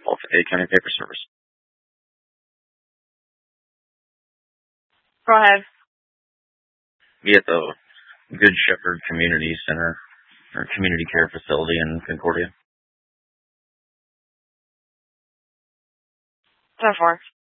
Fayette County Paper Service. Go ahead. Be at the Good Shepherd Community Center or Community Care Facility in Concordia. 10-4.